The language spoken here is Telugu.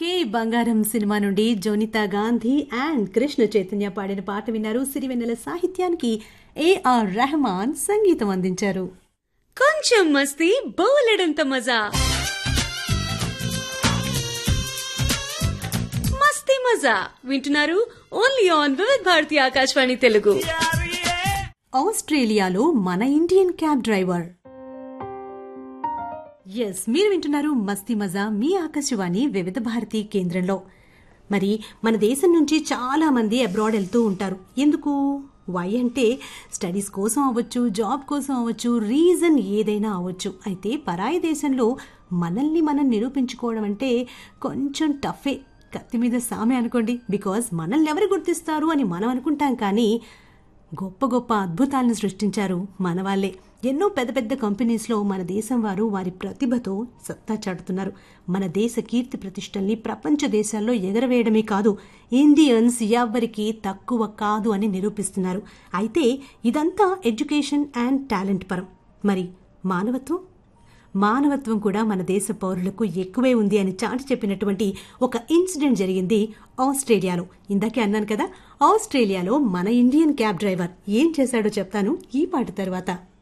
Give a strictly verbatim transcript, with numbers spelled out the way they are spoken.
ఓకే బంగారం సినిమా నుండి జోనితా గాంధీ అండ్ కృష్ణ చైతన్య పాడిన పాట విన్నారు. సిరివెన్నెల సాహిత్యానికి ఏఆర్ రెహమాన్ సంగీతం అందించారు. కొంచెం మస్తీ బోలెడంత మజా, మస్తీ మజా వింటున్నారు ఓన్లీ ఆన్ వివిధ భారతి ఆకాశవాణి తెలుగు. ఆస్ట్రేలియాలో మన ఇండియన్ క్యాబ్ డ్రైవర్. ఎస్, మీరు వింటున్నారు మస్తీ మజా మీ ఆకాశవాణి వివిధ భారతి కేంద్రంలో. మరి మన దేశం నుంచి చాలా మంది అబ్రాడ్ వెళ్తూ ఉంటారు. ఎందుకు? వై అంటే స్టడీస్ కోసం అవ్వచ్చు, జాబ్ కోసం అవ్వచ్చు, రీజన్ ఏదైనా అవ్వచ్చు. అయితే పరాయి దేశంలో మనల్ని మనం నిరూపించుకోవడం అంటే కొంచెం టఫే, కత్తి మీద సామే అనుకోండి. బికాజ్ మనల్ని ఎవరు గుర్తిస్తారు అని మనం అనుకుంటాం, కానీ గొప్ప గొప్ప అద్భుతాలను సృష్టించారు మన వాళ్ళే. ఎన్నో పెద్ద పెద్ద కంపెనీస్లో మన దేశం వారు వారి ప్రతిభతో సత్తా చాటుతున్నారు. మన దేశ కీర్తి ప్రతిష్టల్ని ప్రపంచ దేశాల్లో ఎగరవేయడమే కాదు, ఇండియన్స్ ఎవ్వరికీ తక్కువ కాదు అని నిరూపిస్తున్నారు. అయితే ఇదంతా ఎడ్యుకేషన్ అండ్ టాలెంట్ పరం. మరి మానవత్వం మానవత్వం కూడా మన దేశ పౌరులకు ఎక్కువే ఉంది అని చాటి చెప్పినటువంటి ఒక ఇన్సిడెంట్ జరిగింది ఆస్ట్రేలియాలో. ఇందాకే అన్నాను కదా, ఆస్ట్రేలియాలో మన ఇండియన్ క్యాబ్ డ్రైవర్ ఏం చేశాడో చెప్తాను ఈ పాట తర్వాత.